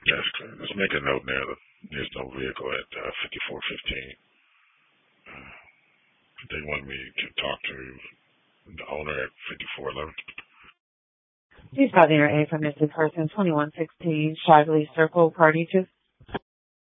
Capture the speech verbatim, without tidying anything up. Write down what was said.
That's good. Let's make a note now that there's no vehicle at uh, fifty-four fifteen. Uh, they want me to talk to the owner at fifty-four eleven. Please call the A from missing person twenty-one sixteen Shively Circle, Party